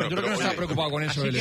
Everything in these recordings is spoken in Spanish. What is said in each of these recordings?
yo creo que no está preocupado con eso.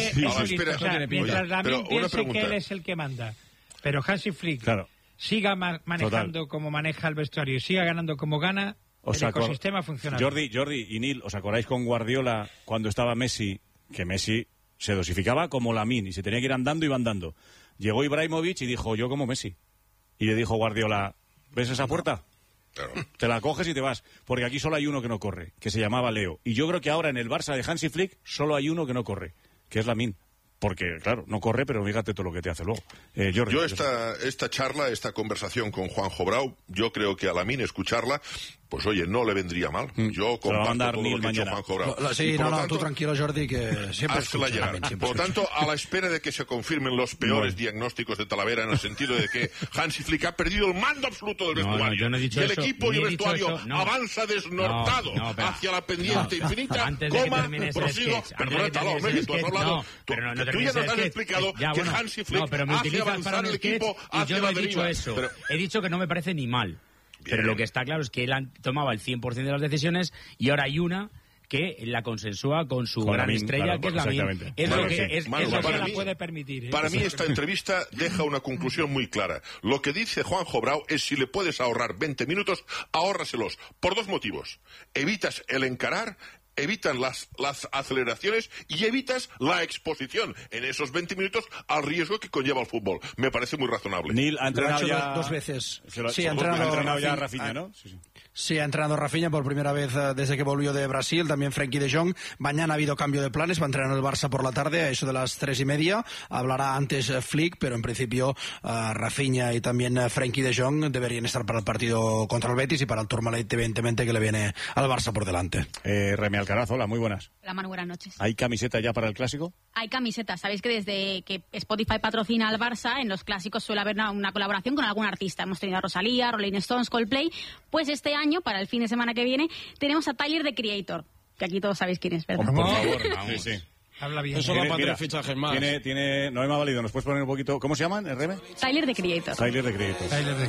Mientras Lamin piense que él es el que manda, pero Hansi Flick siga manejando como maneja el vestuario y siga ganando como gana, el ecosistema funciona. Jordi y Neil, ¿os acordáis con Guardiola cuando estaba Messi? Que Messi se dosificaba como Lamin y se tenía que ir andando, iba andando. Llegó Ibrahimovic y dijo, yo como Messi. Y le dijo Guardiola, ¿ves esa puerta? Claro. Te la coges y te vas, porque aquí solo hay uno que no corre, que se llamaba Leo. Y yo creo que ahora en el Barça de Hansi Flick solo hay uno que no corre, que es Lamin. Porque, claro, no corre, pero fíjate todo lo que te hace luego. Jordi, yo esta charla, esta conversación con Juanjo Brau, yo creo que a Lamin escucharla, pues oye, no le vendría mal. Yo comparto todo lo que ha dicho Juanjo Brau. Sí, tú tranquilo, Jordi, que siempre escucha Lamin. Por lo tanto, a la espera de que se confirmen los peores diagnósticos de Talavera, en el sentido de que Hansi Flick ha perdido el mando absoluto del vestuario. Yo no he dicho y el eso, equipo y el vestuario avanza desnortado hacia la pendiente infinita. Antes de que termines el prosigo. Perdona, Talón, que tú has hablado. Tú ya nos has explicado que Hansi Flick hace avanzar el equipo hacia la deriva. He dicho que no me parece ni mal. Bien. Pero lo que está claro es que él tomaba el 100% de las decisiones y ahora hay una que la consensúa con su gran estrella, que es Lamin. Es lo que la puede permitir. Para mí esta entrevista deja una conclusión muy clara. Lo que dice Juanjo Brau es si le puedes ahorrar 20 minutos, ahórraselos. Por dos motivos. Evitas el encarar, evitan las aceleraciones y evitas la exposición en esos 20 minutos al riesgo que conlleva el fútbol. Me parece muy razonable. Neil ha entrenado ya dos veces. Sí, ha entrenado ya Rafinha, ¿no? Sí, ha entrenado Rafinha por primera vez desde que volvió de Brasil, también Frenkie de Jong. Mañana ha habido cambio de planes, va a entrenar el Barça por la tarde, a eso de las 3:30. Hablará antes Flick, pero en principio Rafinha y también Frenkie de Jong deberían estar para el partido contra el Betis y para el Tourmalet, evidentemente, que le viene al Barça por delante. Remy Alcaraz, hola, muy buenas. Hola, Manu, buenas noches. ¿Hay camiseta ya para el Clásico? Hay camisetas. Sabéis que desde que Spotify patrocina al Barça, en los Clásicos suele haber una colaboración con algún artista. Hemos tenido a Rosalía, Rolling Stones, Coldplay. Pues este año, para el fin de semana que viene, tenemos a Tyler, the Creator, que aquí todos sabéis quién es, ¿verdad? Por favor, vamos. Sí. Habla bien. Eso va para 3 fichajes más. No me ha valido. ¿Nos puedes poner un poquito? ¿Cómo se llaman, RM? Tyler, the Creator. Tyler, the Creator.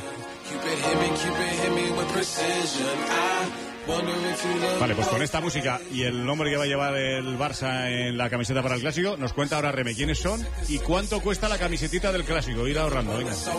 Vale, pues con esta música y el nombre que va a llevar el Barça en la camiseta para el Clásico, nos cuenta ahora Reme quiénes son y cuánto cuesta la camisetita del Clásico. Ir ahorrando, venga.